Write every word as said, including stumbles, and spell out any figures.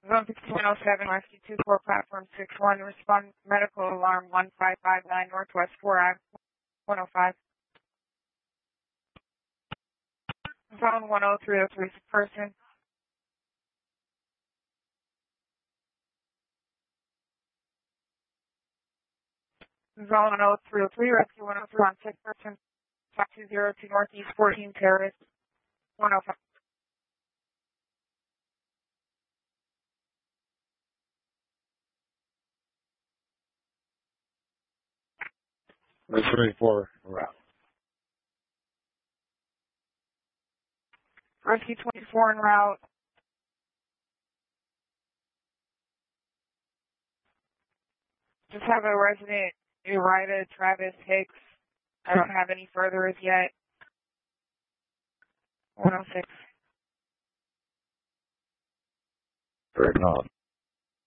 Zone sixteen oh seven, Rescue two four, Platform six one, respond medical alarm one five five nine, Northwest four Ave one oh five. Zone one oh three oh three, person. Zone one oh three oh three, Rescue one oh three on sick person, five two zero two Northeast fourteen Terrace, one oh five. three four route. Rescue twenty-four en route. Just have a resident, Urida Travis Hicks. I don't have any further as yet. one oh six. Very not.